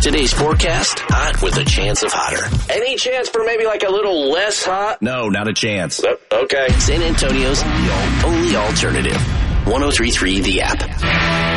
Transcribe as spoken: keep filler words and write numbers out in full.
Today's forecast, hot with a chance of hotter. Any chance for maybe like a little less hot? No, not a chance. Uh, okay. San Antonio's only alternative. one oh three point three The App.